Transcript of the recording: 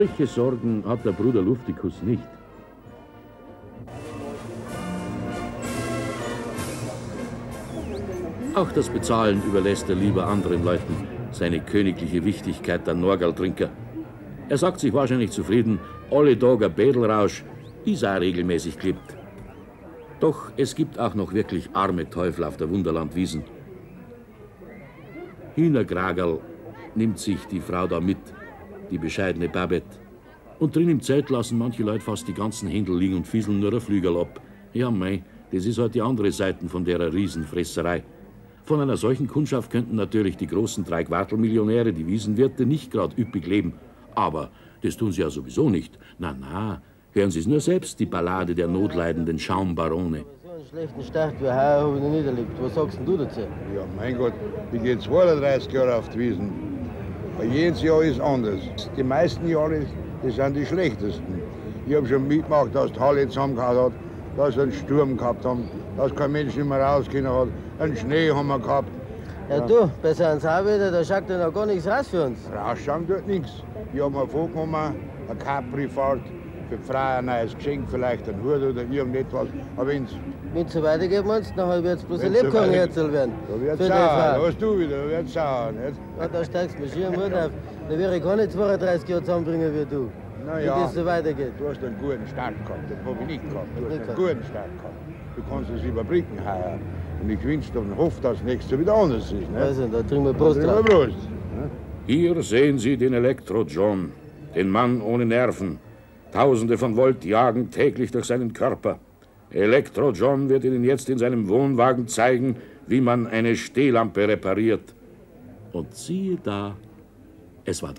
Solche Sorgen hat der Bruder Luftikus nicht. Auch das Bezahlen überlässt er lieber anderen Leuten, seine königliche Wichtigkeit der Norgaltrinker. Er sagt sich wahrscheinlich zufrieden, alle Tage ein Bädelrausch, ist auch regelmäßig klippt. Doch es gibt auch noch wirklich arme Teufel auf der Wunderlandwiesen. Hühnerkragerl nimmt sich die Frau da mit, die bescheidene Babette. Und drin im Zelt lassen manche Leute fast die ganzen Händel liegen und fieseln nur ein Flügel ab. Ja, mei, das ist halt die andere Seite von der Riesenfresserei. Von einer solchen Kundschaft könnten natürlich die großen Dreiquartelmillionäre, die Wiesenwirte, nicht gerade üppig leben. Aber das tun sie ja sowieso nicht. Na, na, hören Sie es nur selbst, die Ballade der notleidenden Schaumbarone. So einen schlechten Start wie heuer habe ich noch nicht erlebt. Was sagst denn du dazu? Ja, mein Gott, ich gehe 32 Jahre auf die Wiesen. Jedes Jahr ist anders. Die meisten Jahre, das sind die schlechtesten. Ich habe schon mitgemacht, dass die Halle zusammengehauen hat, dass sie einen Sturm gehabt haben, dass kein Mensch nicht mehr rausgehen hat. Einen Schnee haben wir gehabt. Ja, du, bei so einem Sauwetter, da schaut ja noch gar nichts raus für uns. Rausschauen tut nichts. Ich habe mir vorgenommen, eine Capri-Fahrt für die Frau, ein neues Geschenk, vielleicht ein Hut oder irgendetwas. Aber wenn es so weitergeht, meinst du, nachher wird es bloß ein Lebkuchenherzel werden. Da wird für es die sauer, Frau. da hast du wieder, da wird es sauer, nicht? Ja, da steigst du mir schier am Hut auf. Da wäre ich gar nicht 32 Jahre zusammenbringen wie du. Na Wenn ja, das so weitergeht. du hast einen guten Start gehabt, den habe ich nicht gehabt. Du hast Nicht einen guten Start gehabt. Du kannst es überblicken heuer. Und ich wünsche und hoffe, dass das nächste wieder anders ist. Ne? Also, da trinken wir Prost Da drauf. trinken wir Prost. Ne? Hier sehen Sie den Elektro-John, den Mann ohne Nerven. Tausende von Volt jagen täglich durch seinen Körper. Elektro-John wird Ihnen jetzt in seinem Wohnwagen zeigen, wie man eine Stehlampe repariert. Und siehe da, es war